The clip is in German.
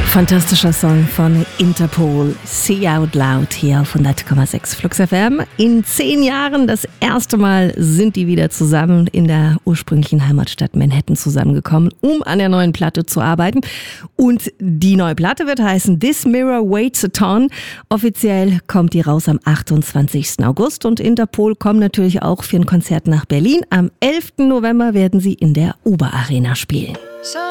Fantastischer Song von Interpol, See Out Loud hier auf 100,6 Flux FM. In 10 Jahren das erste Mal sind die wieder zusammen in der ursprünglichen Heimatstadt Manhattan zusammengekommen, um an der neuen Platte zu arbeiten. Und die neue Platte wird heißen This Mirror Weighs a Ton. Offiziell kommt die raus am 28. August und Interpol kommen natürlich auch für ein Konzert nach Berlin. Am 11. November werden sie in der Oberarena spielen.